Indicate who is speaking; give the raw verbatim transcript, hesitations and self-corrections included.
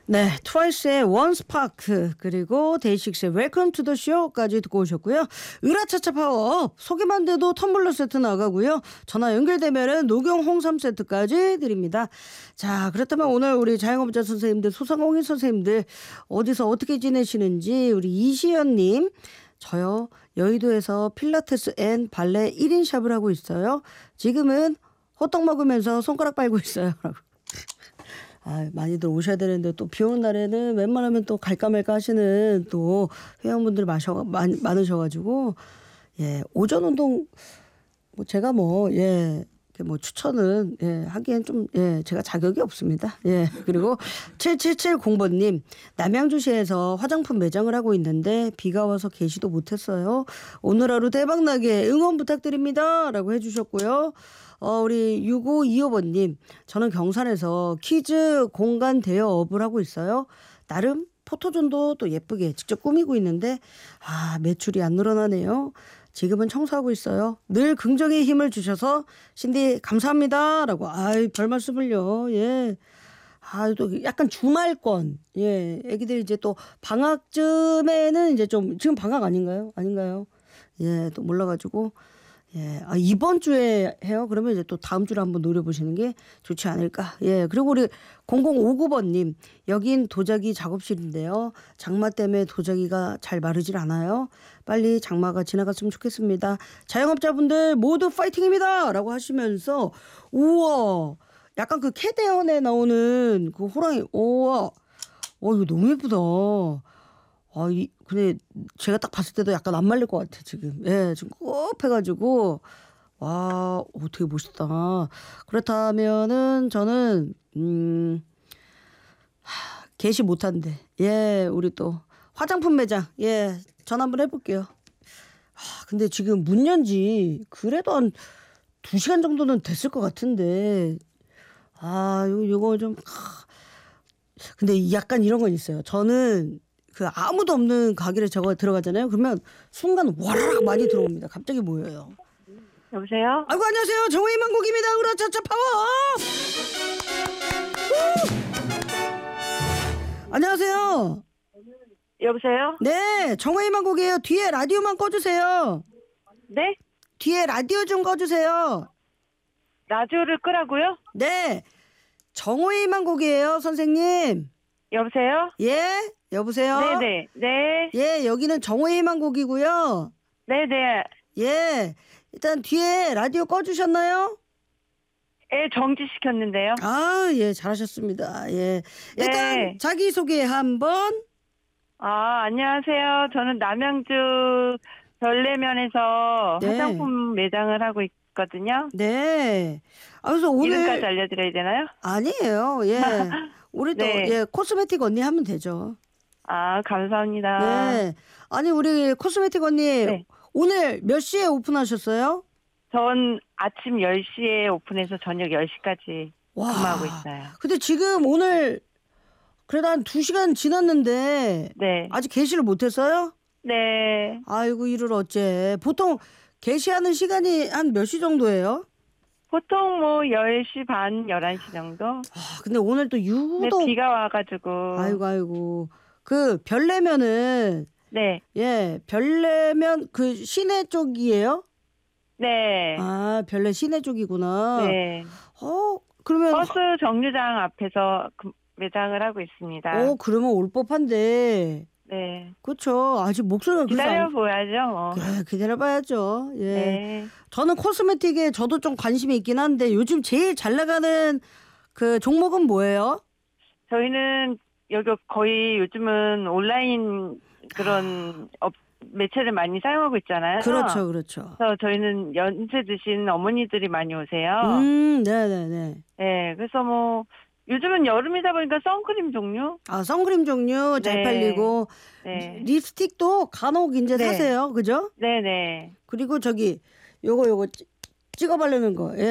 Speaker 1: 네, 트와이스의 원스파크 그리고 데이식스의 웰컴 투 더 쇼까지 듣고 오셨고요. 으라차차 파워 소개만 돼도 텀블러 세트 나가고요. 전화 연결되면은 녹용 홍삼 세트까지 드립니다. 자, 그렇다면 오늘 우리 자영업자 선생님들, 소상공인 선생님들 어디서 어떻게 지내시는지 우리 이시연님, 저요 여의도에서 필라테스 앤 발레 일 인 샵을 하고 있어요. 지금은 호떡 먹으면서 손가락 빨고 있어요. 아, 많이들 오셔야 되는데 또 비 오는 날에는 웬만하면 또 갈까 말까 하시는 또 회원분들 마셔 많, 많으셔가지고 예 오전 운동 뭐 제가 뭐 예 뭐 추천은 예 하기엔 좀 예 제가 자격이 없습니다. 예 그리고 칠칠칠공 번님 남양주시에서 화장품 매장을 하고 있는데 비가 와서 개시도 못했어요. 오늘 하루 대박 나게 응원 부탁드립니다라고 해주셨고요. 어, 우리 육오이오 번님, 저는 경산에서 키즈 공간 대여업을 하고 있어요. 나름 포토존도 또 예쁘게 직접 꾸미고 있는데 아 매출이 안 늘어나네요. 지금은 청소하고 있어요. 늘 긍정의 힘을 주셔서 신디 감사합니다라고. 아이 별 말씀을요. 예. 아, 또 약간 주말권. 예. 애기들 이제 또 방학쯤에는 이제 좀 지금 방학 아닌가요? 아닌가요? 예. 또 몰라가지고. 예, 아, 이번 주에 해요? 그러면 이제 또 다음 주를 한번 노려보시는 게 좋지 않을까. 예, 그리고 우리 공공오구 번님, 여긴 도자기 작업실인데요. 장마 때문에 도자기가 잘 마르질 않아요. 빨리 장마가 지나갔으면 좋겠습니다. 자영업자분들 모두 파이팅입니다! 라고 하시면서, 우와, 약간 그 캐대언에 나오는 그 호랑이, 우와, 어, 이거 너무 예쁘다. 아, 이, 근데 제가 딱 봤을 때도 약간 안 말릴 것 같아, 지금. 예, 지금 꼭 해가지고. 와, 오, 되게 멋있다. 그렇다면은 저는, 음, 하, 개시 못한데. 예, 우리 또 화장품 매장. 예, 전화 한번 해볼게요. 아, 근데 지금 문 연지 그래도 한 두 시간 정도는 됐을 것 같은데. 아, 요, 요거 좀. 하. 근데 약간 이런 건 있어요. 저는 그 아무도 없는 가게를 저거 들어가잖아요. 그러면 순간 와라락 많이 들어옵니다. 갑자기 모여요.
Speaker 2: 여보세요?
Speaker 1: 아이고 안녕하세요. 정호의 만곡입니다. 으라차차 파워. 안녕하세요.
Speaker 2: 여보세요?
Speaker 1: 네, 정호의 만곡이에요. 뒤에 라디오만 꺼주세요.
Speaker 2: 네?
Speaker 1: 뒤에 라디오 좀 꺼주세요.
Speaker 2: 라디오를 끄라고요?
Speaker 1: 네, 정호의 만곡이에요, 선생님.
Speaker 2: 여보세요?
Speaker 1: 예, 여보세요.
Speaker 2: 네네. 네.
Speaker 1: 예, 여기는 정호의 만곡이고요.
Speaker 2: 네네.
Speaker 1: 예, 일단 뒤에 라디오 꺼주셨나요?
Speaker 2: 예, 정지시켰는데요.
Speaker 1: 아, 예, 잘하셨습니다. 예, 일단
Speaker 2: 네.
Speaker 1: 자기소개 한번.
Speaker 2: 아, 안녕하세요. 저는 남양주 별내면에서
Speaker 1: 네.
Speaker 2: 화장품 매장을 하고 있거든요.
Speaker 1: 네. 아, 그래서 오늘
Speaker 2: 이름까지 알려드려야 되나요?
Speaker 1: 아니에요. 예, 우리 또
Speaker 2: 네.
Speaker 1: 예, 코스메틱 언니 하면 되죠.
Speaker 2: 아, 감사합니다.
Speaker 1: 네. 아니 우리 코스메틱 언니
Speaker 2: 네.
Speaker 1: 오늘 몇 시에 오픈하셨어요?
Speaker 2: 전 아침 열 시에 오픈해서 저녁 열 시까지
Speaker 1: 와.
Speaker 2: 근무하고 있어요.
Speaker 1: 근데 지금 오늘 그래도 한 두 시간 지났는데
Speaker 2: 네.
Speaker 1: 아직 개시를 못했어요?
Speaker 2: 네.
Speaker 1: 아이고 이를 어째. 보통 개시하는 시간이 한 몇 시 정도예요?
Speaker 2: 보통 뭐 열 시 반, 열한 시 정도?
Speaker 1: 아, 근데 오늘 또
Speaker 2: 근데
Speaker 1: 유독
Speaker 2: 비가 와가지고.
Speaker 1: 아이고 아이고 그 별내면은
Speaker 2: 네.
Speaker 1: 예 별내면 그 시내 쪽이에요?
Speaker 2: 네.
Speaker 1: 아 별내 시내 쪽이구나.
Speaker 2: 네.
Speaker 1: 어 그러면
Speaker 2: 버스 정류장 앞에서 그 매장을 하고 있습니다.
Speaker 1: 어 그러면 올 법한데.
Speaker 2: 네.
Speaker 1: 그렇죠. 아직 목소리가 그래서 안-
Speaker 2: 기다려봐야죠, 뭐.
Speaker 1: 예, 기다려봐야죠. 예.
Speaker 2: 네.
Speaker 1: 저는 코스메틱에 저도 좀 관심이 있긴 한데 요즘 제일 잘 나가는 그 종목은 뭐예요?
Speaker 2: 저희는 여기 거의 요즘은 온라인 그런 업, 매체를 많이 사용하고 있잖아요.
Speaker 1: 그렇죠, 그렇죠.
Speaker 2: 그래서 저희는 연세 드신 어머니들이 많이 오세요.
Speaker 1: 음, 네네네.
Speaker 2: 네. 그래서 뭐, 요즘은 여름이다 보니까 선크림 종류?
Speaker 1: 아, 선크림 종류 잘
Speaker 2: 네.
Speaker 1: 팔리고
Speaker 2: 네.
Speaker 1: 립스틱도 간혹 이제
Speaker 2: 네.
Speaker 1: 사세요, 그죠?
Speaker 2: 네네.
Speaker 1: 그리고 저기 요거 요거 찍- 찍어 바르는 거. 예.